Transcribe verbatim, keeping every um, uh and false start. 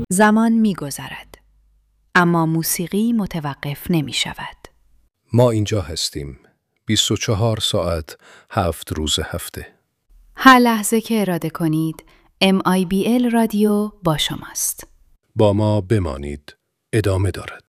زمان می گذرد، اما موسیقی متوقف نمی شود. ما اینجا هستیم. بیست و چهار ساعت، هفت روز هفته. هر لحظه که اراده کنید، ام آی بی ال رادیو با شماست. با ما بمانید. ادامه دارد.